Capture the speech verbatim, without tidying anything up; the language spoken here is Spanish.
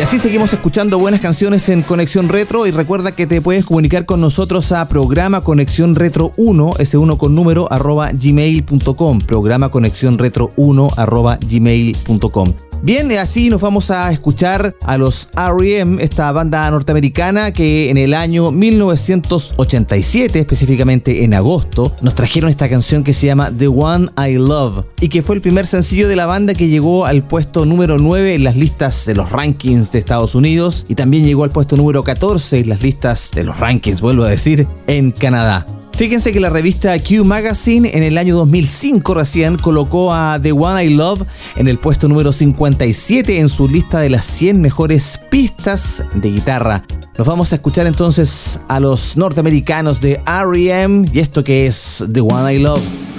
así seguimos escuchando buenas canciones en Conexión Retro, y recuerda que te puedes comunicar con nosotros a programa conexión retro uno, ese uno con número, arroba gmail punto com, programa conexión retro uno arroba gmail punto com. Bien, así nos vamos a escuchar a los R E M, esta banda norteamericana que en el año mil novecientos ochenta y siete, específicamente en agosto, nos trajeron esta canción que se llama The One I Love, y que fue el primer sencillo de la banda que llegó al puesto número nueve en las listas de los rankings de Estados Unidos, y también llegó al puesto número catorce en las listas de los rankings, vuelvo a decir, en Canadá. Fíjense que la revista Q Magazine en el año dos mil cinco recién colocó a The One I Love en el puesto número cincuenta y siete en su lista de las cien mejores pistas de guitarra. Nos vamos a escuchar entonces a los norteamericanos de R E M y esto que es The One I Love.